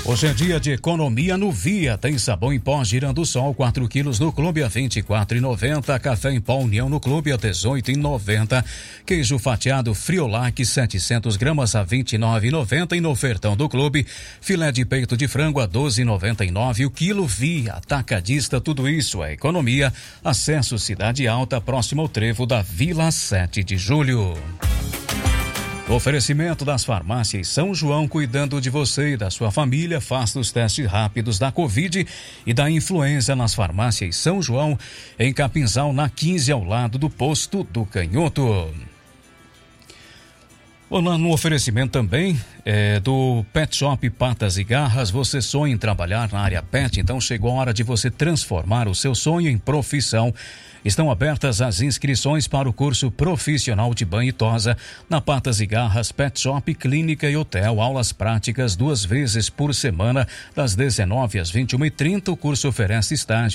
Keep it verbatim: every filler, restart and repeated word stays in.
Hoje é dia de economia no Via. Tem sabão em pó Girando o Sol, quatro quilos no clube a vinte e quatro reais e noventa centavos. Café em pó União no clube a dezoito reais e noventa centavos. Queijo fatiado Friolac setecentos gramas a vinte e nove reais e noventa centavos. E no ofertão do clube, filé de peito de frango a doze reais e noventa e nove centavos. O quilo Via, atacadista, tudo isso é economia. Acesso Cidade Alta, próximo ao trevo da Vila sete de julho. Oferecimento das farmácias São João, cuidando de você e da sua família. Faça os testes rápidos da Covid e da influenza nas farmácias São João, em Capinzal, na quinze, ao lado do posto do Canhoto. No oferecimento também é, do Pet Shop Patas e Garras. Você sonha em trabalhar na área pet, então chegou a hora de você transformar o seu sonho em profissão. Estão abertas as inscrições para o curso profissional de banho e tosa na Patas e Garras Pet Shop, Clínica e Hotel. Aulas práticas duas vezes por semana, das dezenove às vinte e uma e trinta. O curso oferece estágio